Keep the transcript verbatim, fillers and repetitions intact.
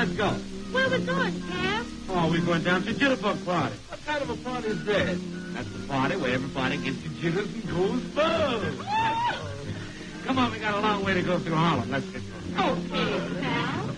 let's go. Where we going, Cap? Oh, we're going down to Jitterbug Party. What kind of a party is that? That's the party where everybody gets the jitters and goes buzz. Come on, we got a long way to go through Harlem. Let's get going. Okay, pal.